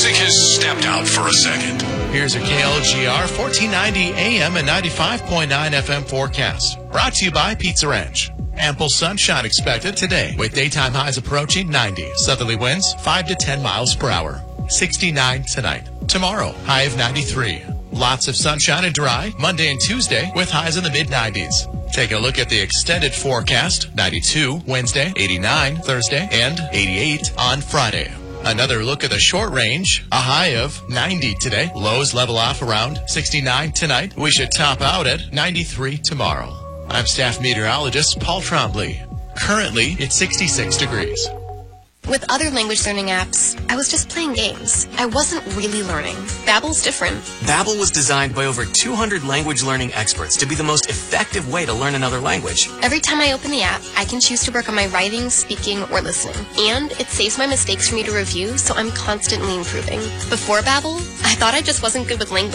music has stepped out for a second. Here's a KLGR 1490 AM and 95.9 FM forecast. Brought to you by Pizza Ranch. Ample sunshine expected today with daytime highs approaching 90. Southerly winds 5 to 10 miles per hour. 69 tonight. Tomorrow, high of 93. Lots of sunshine and dry Monday and Tuesday with highs in the mid-90s. Take a look at the extended forecast. 92 Wednesday, 89 Thursday, and 88 on Friday. Another look at the short range. A high of 90 today. Lows level off around 69 tonight. We should top out at 93 tomorrow. I'm staff meteorologist Paul Trombley. Currently, it's 66 degrees. With other language learning apps, I was just playing games. I wasn't really learning. Babbel's different. Babbel was designed by over 200 language learning experts to be the most effective way to learn another language. Every time I open the app, I can choose to work on my writing, speaking, or listening. And it saves my mistakes for me to review, so I'm constantly improving. Before Babbel, I thought I just wasn't good with language.